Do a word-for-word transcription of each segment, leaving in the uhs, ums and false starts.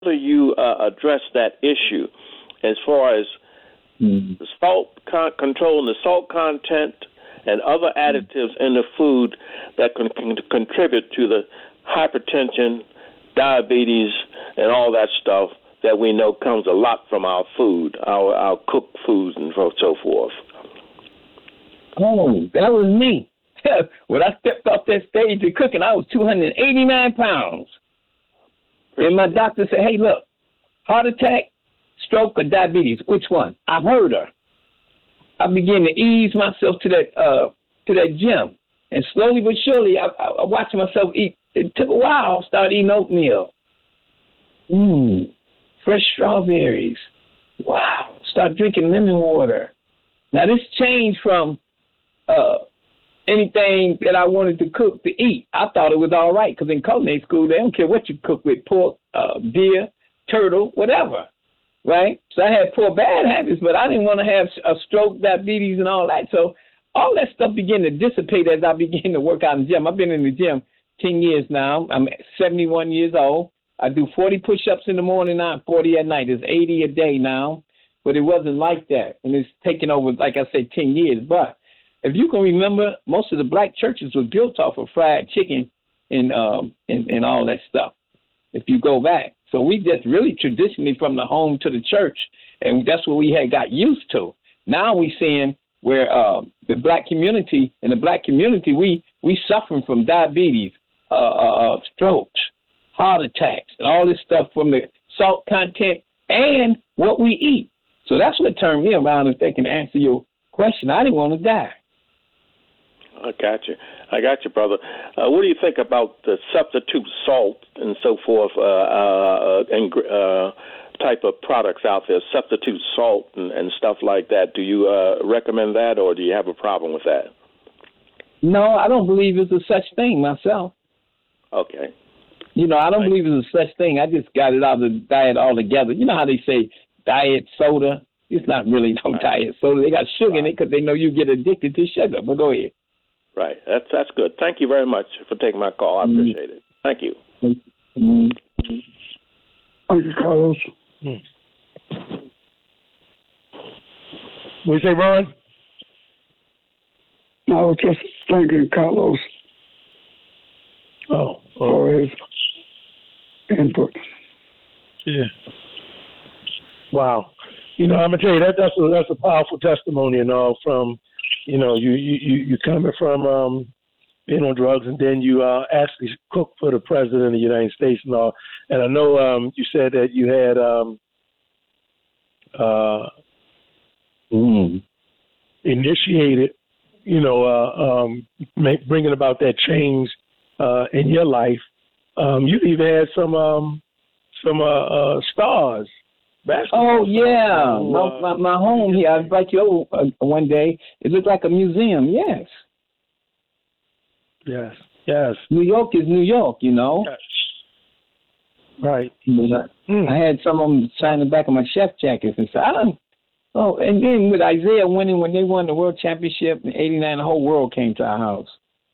you uh, address that issue as far as mm. the salt con- controlling the salt content and other additives mm. in the food that can, can contribute to the hypertension, diabetes, and all that stuff that we know comes a lot from our food, our, our cooked foods and so forth. Oh, that was me. When I stepped off that stage of cooking, I was two hundred eighty-nine pounds. And my doctor said, hey, look, heart attack, stroke, or diabetes, which one? I've heard her. I began to ease myself to that uh, to that gym. And slowly but surely, I, I, I watched myself eat. It took a while. I started eating oatmeal. Mmm, fresh strawberries. Wow. Start drinking lemon water. Now, this changed from uh, anything that I wanted to cook to eat. I thought it was all right because in culinary school, they don't care what you cook with, pork, uh, deer, turtle, whatever, right? So I had poor bad habits, but I didn't want to have a stroke, diabetes, and all that. So all that stuff began to dissipate as I began to work out in the gym. I've been in the gym ten years now. I'm seventy-one years old. I do forty push-ups in the morning now, forty at night. It's eighty a day now, but it wasn't like that. And it's taken over, like I said, ten years. But if you can remember, most of the black churches were built off of fried chicken and um and, and all that stuff, if you go back. So we just really traditionally from the home to the church, and that's what we had got used to. Now we seeing where uh, the black community, in the black community, we, we suffering from diabetes, uh, uh, strokes, heart attacks, and all this stuff from the salt content and what we eat. So that's what turned me around, if they can answer your question. I didn't want to die. I got you. I got you, brother. Uh, what do you think about the substitute salt and so forth, uh, uh, and uh, type of products out there, substitute salt and, and stuff like that? Do you uh, recommend that, or do you have a problem with that? No, I don't believe it's a such thing myself. Okay. You know, I don't believe it's a such thing. I just got it out of the diet altogether. You know how they say diet soda? It's not really no right. diet soda. They got sugar right. in it because they know you get addicted to sugar. But go ahead. Right. That's that's good. Thank you very much for taking my call. I appreciate mm-hmm. it. Thank you. Mm-hmm. Thank you, Carlos. Mm. What do you say, Ron? I was just thanking Carlos oh, oh. for his input. Yeah. Wow. You know, I'm gonna tell you that that's a that's a powerful testimony and all from, you know, you you you coming from um, being on drugs, and then you uh, actually cook for the president of the United States and all. And I know um, you said that you had um, uh, mm, initiated, you know, uh, um, make, bringing about that change uh, in your life. Um, you even had some um, some uh, uh, stars. Basketball. Oh, yeah. So, uh, my, my, my home here, I invite you over uh, one day. It looked like a museum, yes. Yes, yes. New York is New York, you know. Yes. Right. But I, mm. I had some of them sign the back of my chef jackets and stuff. Oh, and then with Isaiah winning, when they won the world championship in eighty-nine, the whole world came to our house.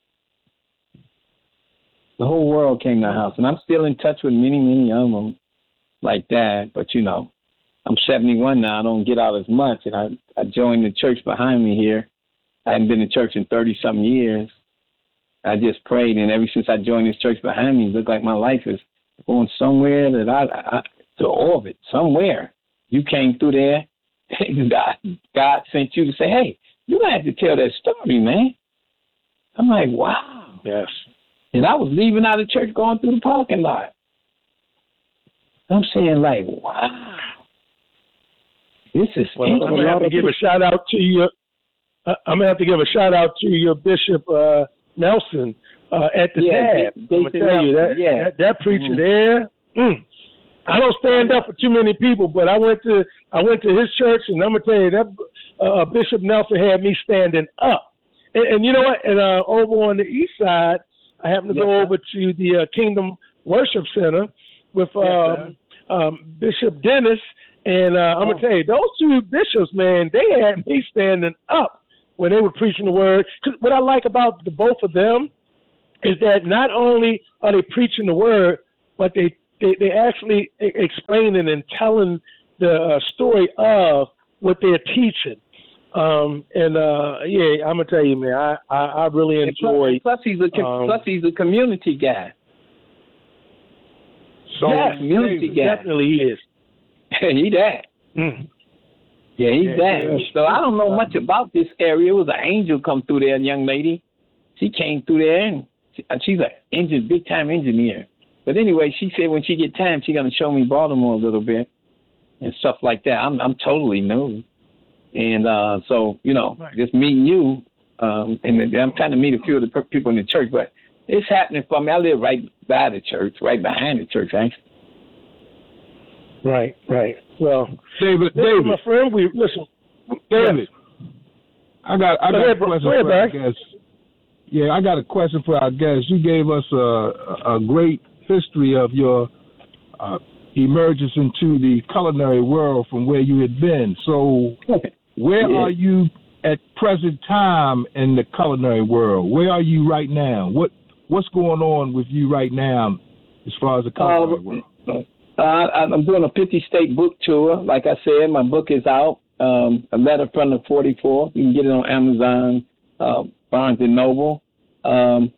The whole world came to our house. And I'm still in touch with many, many of them like that. But, you know, I'm seventy-one now. I don't get out as much. And I, I joined the church behind me here. I hadn't been in church in thirty-something years. I just prayed, and ever since I joined this church behind me, it looked like my life is going somewhere that I, I to orbit, somewhere. You came through there. God, God sent you to say, hey, you have to tell that story, man. I'm like, wow. Yes. And I was leaving out of church going through the parking lot. I'm saying, like, wow. This is well, I'm going to have to give a shout out to your, uh, I'm going to have to give a shout out to your Bishop uh, Nelson uh, at the yeah, tab. I'm going to tell you that, yeah. that, that preacher mm-hmm. there, mm, I don't stand up for too many people, but I went to I went to his church, and I'm going to tell you that uh, Bishop Nelson had me standing up. And, and you know what? And uh, over on the east side, I happened to yes, go sir. over to the uh, Kingdom Worship Center with um, yes, um, Bishop Dennis. And uh, I'm going to tell you, those two bishops, man, they had me standing up when they were preaching the word. Because what I like about the both of them is that not only are they preaching the word, but they they they actually e- explaining and telling the uh, story of what they're teaching. Um, and uh, yeah, I'm gonna tell you, man, I, I, I really enjoy. Plus, plus he's a um, plus he's a community guy. So yeah, community guy. Definitely he is. he that. Mm. Yeah, he's yeah, that. Yeah. So I don't know much about this area. It was an angel come through there, a young lady. She came through there, and she, she's an engine, big time engineer. But anyway, she said when she get time, she's gonna show me Baltimore a little bit and stuff like that. I'm I'm totally new. And uh, so, you know, right. just meeting you, um, and I'm trying to meet a few of the people in the church, but it's happening for me. I live right by the church, right behind the church, actually. Right, right. Well, David, David, my friend, we listen. David, I got, I got ahead, a question ahead, for our guest. Yeah, I got a question for our guest. You gave us a, a great history of your uh, emergence into the culinary world from where you had been. So, where yeah. are you at present time in the culinary world? Where are you right now? What What's going on with you right now as far as the culinary uh, world? Uh, I'm doing a fifty-state book tour. Like I said, my book is out, um, A Letter from the forty-four. You can get it on Amazon, uh, Barnes and Noble. Um,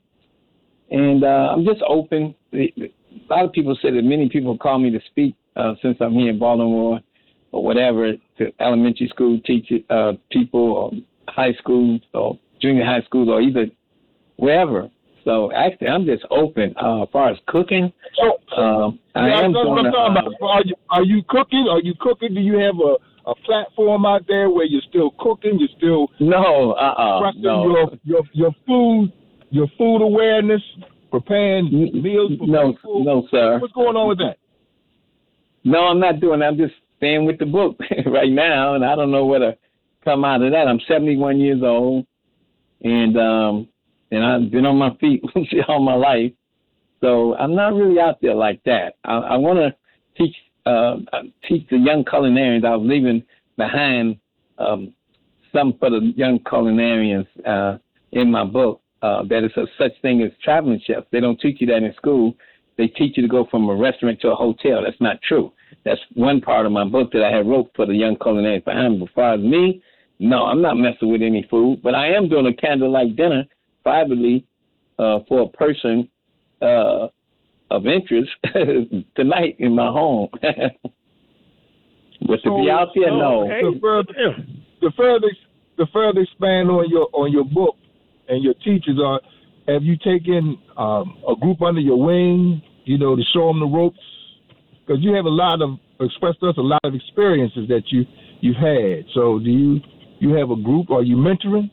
and uh, I'm just open. A lot of people say that many people call me to speak uh, since I'm here in Baltimore or whatever, to elementary school teacher, uh, people or high schools or junior high schools or either wherever. So actually, I'm just open uh, as far as cooking. So, um, yeah, I am that's what I'm talking about. Are you, are you cooking? Are you cooking? Do you have a, a platform out there where you're still cooking? You're still no, uh, uh no. your your your food, your food awareness, preparing meals for no, people? No, sir. What's going on with that? No, I'm not doing that. I'm just staying with the book right now, and I don't know where to come out of that. I'm seventy-one years old, and um. And I've been on my feet all my life, so I'm not really out there like that. I, I want to teach uh, teach the young culinarians. I was leaving behind um, some for the young culinarians uh, in my book. Uh, that is a such thing as traveling chefs. They don't teach you that in school. They teach you to go from a restaurant to a hotel. That's not true. That's one part of my book that I had wrote for the young culinarians behind. But as far as me, no, I'm not messing with any food. But I am doing a candlelight dinner privately uh, for a person uh, of interest tonight in my home. But so, to be out there, no. Okay. To further, to further, to further expand on your on your book and your teachers, are have you taken um, a group under your wing, you know, to show them the ropes? Because you have a lot of expressed to us a lot of experiences that you you've had. So do you you have a group? Are you mentoring?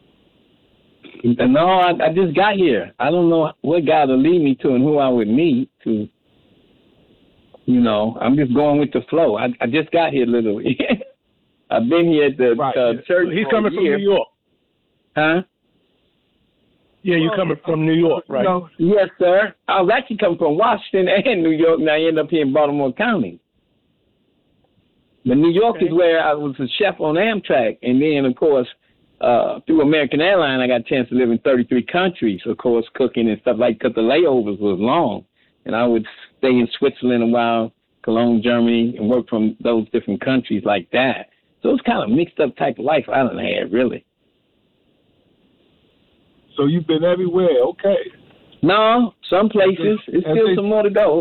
No, I, I just got here. I don't know what God will lead me to and who I would meet to. You know, I'm just going with the flow. I, I just got here literally. I've been here at the right. uh, church. He's coming from New York. Huh? Yeah, you're coming from New York, right? No. Yes, sir. I was actually coming from Washington and New York, and I ended up here in Baltimore County. But New York okay. is where I was a chef on Amtrak, and then, of course, Uh, through American Airlines, I got a chance to live in thirty-three countries, of course, cooking and stuff like that, because the layovers was long. And I would stay in Switzerland a while, Cologne, Germany, and work from those different countries like that. So it's kind of mixed up type of life I done had, really. So you've been everywhere, okay. No, some places. It's still they, some more to go.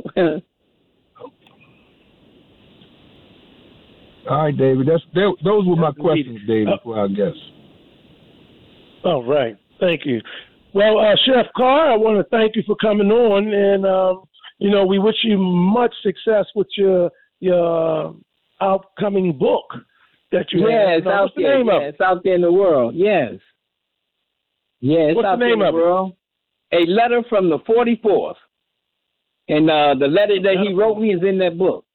All right, David. That's that, those were my questions, David, for our guests. All right. Thank you. Well, uh, Chef Carr, I want to thank you for coming on, and um, you know, we wish you much success with your your upcoming book that you yeah, have. It's out What's the there. name Yeah, of it? It's out there in the world. Yes. Yeah, it's What's out the name there in of the world. It? A Letter from the forty-fourth, and uh, the letter that he wrote me is in that book.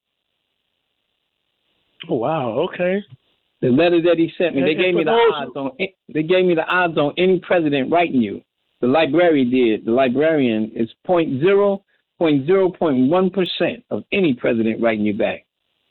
Oh, wow. Okay. The letter that he sent me, they and, gave and me the those... odds on. They gave me the odds on any president writing you. The library did. The librarian is point zero point zero point one percent of any president writing you back.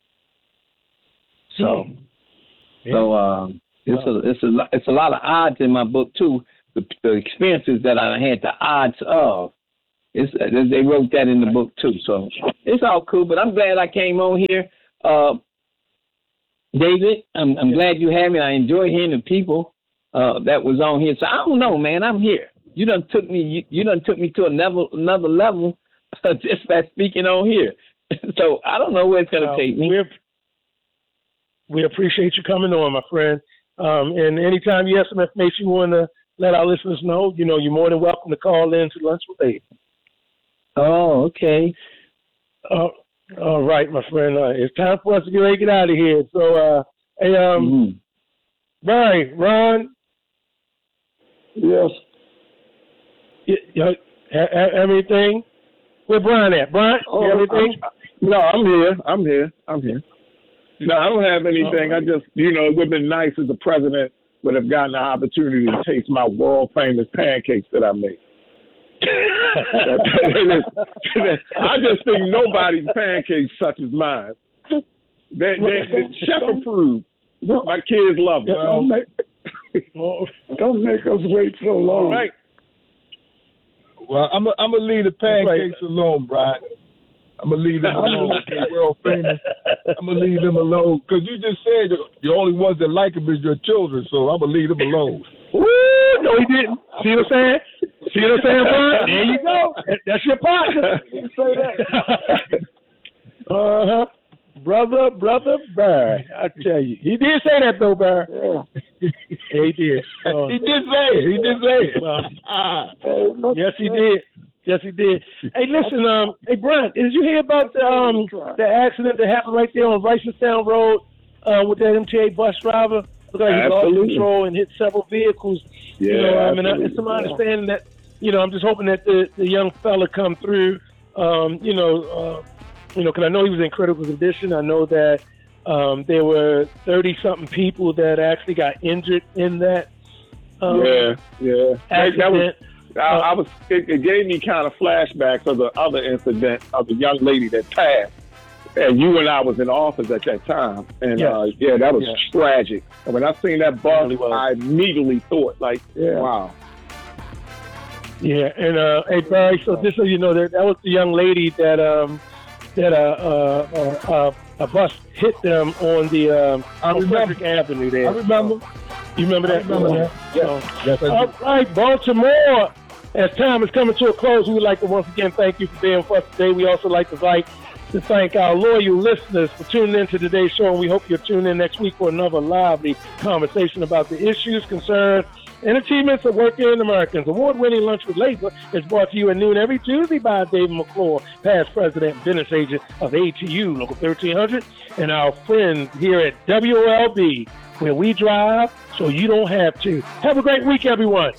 So, hmm. yeah. so um, it's wow. a it's a it's a lot of odds in my book too. The, the experiences that I had the odds of, It's, they wrote that in the book too, so it's all cool. But I'm glad I came on here, uh, David. I'm, I'm glad you had me. I enjoy hearing the people uh, that was on here. So I don't know, man. I'm here. You done took me. You, you done took me to another another level just by speaking on here. So I don't know where it's gonna uh, take me. We appreciate you coming on, my friend. Um, and anytime you have some information you want to let our listeners know, you know, you're more than welcome to call in to Lunch with Dave. Oh, okay. Uh, all right, my friend. Uh, it's time for us to get ready to get out of here. So, uh, hey, um, mm-hmm. Barry, Ron. Yes. You, you have, have anything? Where Brian at? Brian, oh, you have anything? I'm, no, I'm here. I'm here. I'm here. No, I don't have anything. I just, you know, it would have been nice if the president would have gotten the opportunity to taste my world famous pancakes that I make. I just think nobody's pancakes such as mine. They, they, they chef approved. My kids love them. Don't make, don't make us wait so long. All right. Well, I'm I'm gonna leave the pancakes alone, Brian. I'm gonna leave them alone. They're world famous. I'm gonna leave them alone because you just said the only ones that like them is your children. So I'm gonna leave them alone. Ooh, no, he didn't. See what I'm saying? See what I'm saying, Brian? There you go. That, that's your partner. You say that. uh huh. Brother, brother, Barry. I tell you, he did say that though, Barry. Yeah, yeah he did. Uh, he did say it. He did say it. Uh, yes, he did. Yes, he did. Hey, listen, um, hey, Brian, did you hear about the, um, the accident that happened right there on Ricestown Road uh, with that M T A bus driver? Looked like he lost control and hit several vehicles. Yeah, you know, I mean, I, it's my understanding that, you know, I'm just hoping that the, the young fella come through, um, you know, uh, you know, because I know he was in critical condition. I know that um, there were thirty-something people that actually got injured in that um, yeah, yeah. accident. That was, I, I was. It, it gave me kind of flashbacks of the other incident of the young lady that passed, and you and I was in office at that time, and yes. uh, yeah, that was yes. tragic. And when I seen that bus, really I immediately thought, like, yeah. wow. Yeah, and uh, hey Barry, so just so you know, that that was the young lady that um, that uh, uh, uh, uh, a bus hit them on the um, on Frederick Avenue there. I remember. You remember that? I remember that. So, yes, I all right, Baltimore. As time is coming to a close, we would like to once again thank you for being with us today. We also like to like to thank our loyal listeners for tuning in to today's show, and we hope you'll tune in next week for another lively conversation about the issues, concerns, and achievements of working Americans. Award-winning Lunch with Labor is brought to you at noon every Tuesday by David McClure, past president and business agent of A T U, Local thirteen hundred, and our friends here at W O L B, where we drive so you don't have to. Have a great week, everyone.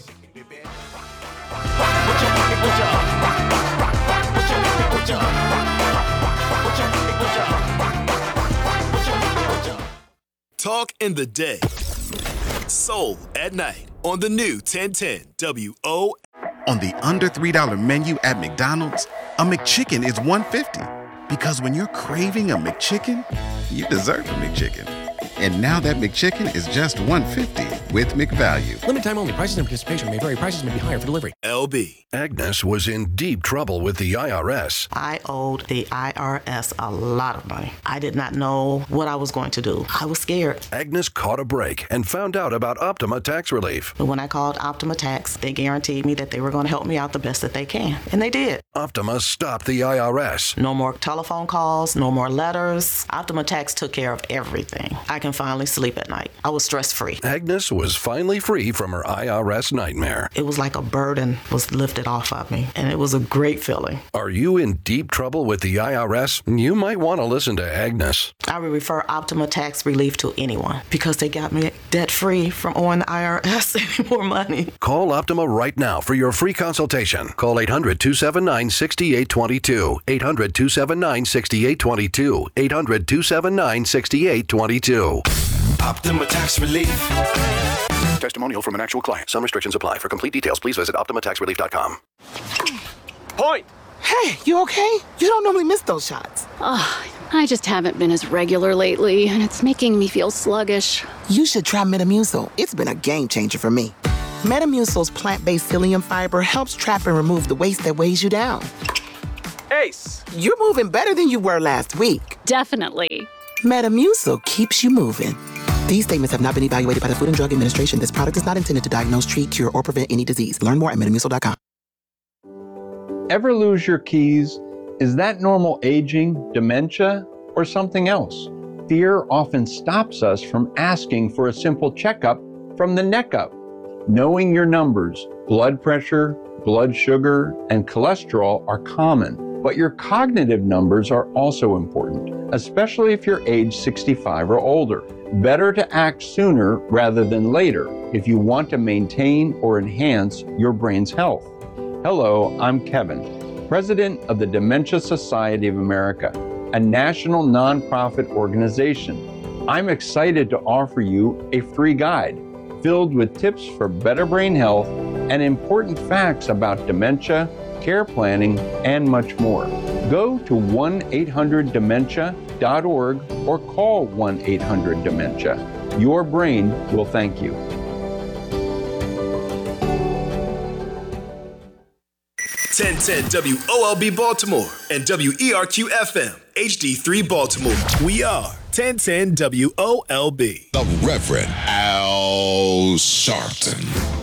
Talk in the day. Soul at night on the new ten ten W O. On the under three dollar menu at McDonald's, a McChicken is one fifty. Because when you're craving a McChicken, you deserve a McChicken. And now that McChicken is just one fifty with McValue. Limited time only. Prices and participation may vary. Prices may be higher for delivery. L B. Agnes was in deep trouble with the I R S. I owed the I R S a lot of money. I did not know what I was going to do. I was scared. Agnes caught a break and found out about Optima Tax Relief. But when I called Optima Tax, they guaranteed me that they were going to help me out the best that they can. And they did. Optima stopped the I R S. No more telephone calls, no more letters. Optima Tax took care of everything. I can finally sleep at night. I was stress-free. Agnes was finally free from her I R S nightmare. It was like a burden was lifted off of me, and it was a great feeling. Are you in deep trouble with the I R S? You might want to listen to Agnes. I would refer Optima Tax Relief to anyone because they got me debt-free from owing the I R S any more money. Call Optima right now for your free consultation. Call eight hundred, two seven nine, six eight two two. eight hundred, two seven nine, six eight two two. eight hundred, two seven nine, six eight two two. Optima Tax Relief. Testimonial from an actual client. Some restrictions apply. For complete details, please visit optima tax relief dot com. Point. Hey, you okay? You don't normally miss those shots. Oh, I just haven't been as regular lately, and it's making me feel sluggish. You should try Metamucil. It's been a game changer for me. Metamucil's plant-based psyllium fiber helps trap and remove the waste that weighs you down. Ace! You're moving better than you were last week. Definitely. Metamucil keeps you moving. These statements have not been evaluated by the Food and Drug Administration. This product is not intended to diagnose, treat, cure, or prevent any disease. Learn more at metamucil dot com. Ever lose your keys? Is that normal aging, dementia, or something else? Fear often stops us from asking for a simple checkup from the neck up. Knowing your numbers, blood pressure, blood sugar, and cholesterol are common, but your cognitive numbers are also important, especially if you're age sixty-five or older. Better to act sooner rather than later if you want to maintain or enhance your brain's health. Hello, I'm Kevin, President of the Dementia Society of America, a national nonprofit organization. I'm excited to offer you a free guide filled with tips for better brain health and important facts about dementia, care planning, and much more. Go to one eight hundred dementia dot org or call one eight hundred dementia. Your brain will thank you. ten ten W O L B Baltimore and W E R Q F M H D three Baltimore. We are ten ten W O L B. The Reverend Al Sharpton.